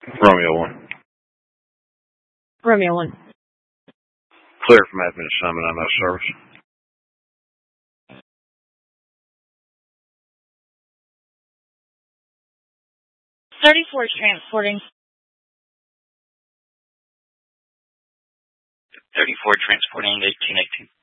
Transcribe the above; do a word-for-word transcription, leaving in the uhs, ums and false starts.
Romeo one. Romeo one. Clear from admin assignment on no service. thirty-four transporting. thirty-four transporting eighteen eighteen.